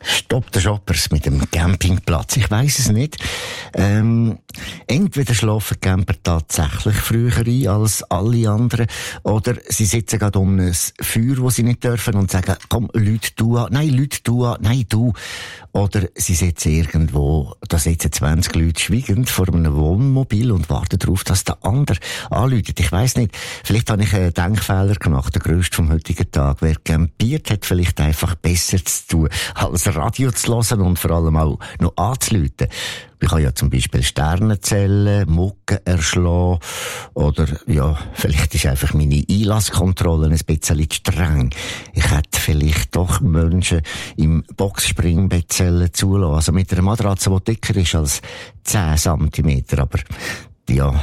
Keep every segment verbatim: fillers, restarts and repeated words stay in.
Stopp der Shoppers mit dem Campingplatz. Ich weiss es nicht. Ähm, entweder schlafen Camper tatsächlich früher ein als alle anderen, oder sie sitzen gerade um ein Feuer, wo sie nicht dürfen, und sagen, komm, Leute, du an. Nein, Leute, du an. Nein, du. Oder sie sitzen irgendwo, da sitzen zwanzig Leute schweigend vor einem Wohnmobil und warten darauf, dass der andere anläutet. Ich weiss nicht. Vielleicht habe ich einen Denkfehler gemacht, der grösste vom heutigen Tag. Wer campiert, hat vielleicht einfach besser zu tun, als Radio zu hören und vor allem auch noch anzuläuten. Ich kann ja zum Beispiel Sterne zählen, Mucken erschlagen, oder, ja, vielleicht ist einfach meine Einlasskontrolle ein bisschen zu streng. Ich hätte vielleicht doch Menschen im Boxspringbett zulassen, also mit einer Matratze, die dicker ist als zehn Zentimeter, aber, ja,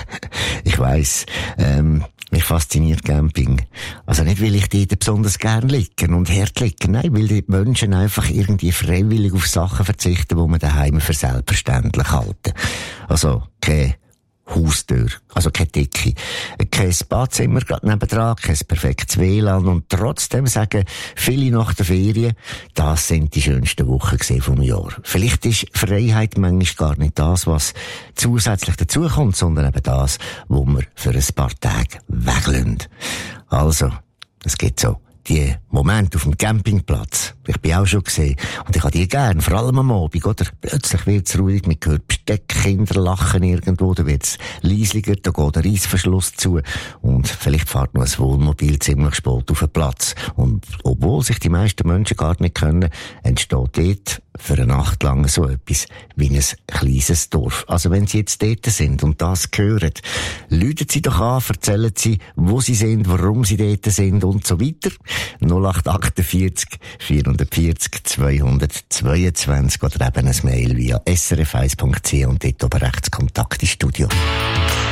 ich weiss, ähm, mich fasziniert Camping. Also nicht, weil ich dort besonders gern liegen und hart liegen. Nein, weil die Menschen einfach irgendwie freiwillig auf Sachen verzichten, die man daheim für selbstverständlich halten. Also, keine Haustür, also keine Decke, kein Badzimmer gerade nebendran, kein perfektes W L A N, und trotzdem sagen viele nach der Ferien, das sind die schönsten Wochen vom Jahr. Vielleicht ist Freiheit manchmal gar nicht das, was zusätzlich dazukommt, sondern eben das, wo wir für ein paar Tage weglassen. Also, es gibt so die Momente auf dem Campingplatz. Ich bin auch schon gesehen. Und ich habe die gern, vor allem am Abend, oder? Plötzlich wird's ruhig, man hört Besteck, Kinder lachen irgendwo, da wird's leisliger, da geht der Reissverschluss zu. Und vielleicht fährt noch ein Wohnmobil ziemlich spät auf den Platz. Und obwohl sich die meisten Menschen gar nicht können, entsteht dort für eine Nacht lang so etwas wie ein kleines Dorf. Also wenn Sie jetzt dort sind und das hören, läuten Sie doch an, erzählen Sie, wo Sie sind, warum Sie dort sind und so weiter. null acht achtundvierzig, vierhundertvierzig, zweihundertzweiundzwanzig oder eben ein Mail via s r f eins punkt c h und dort oben rechts Kontakt ins Studio.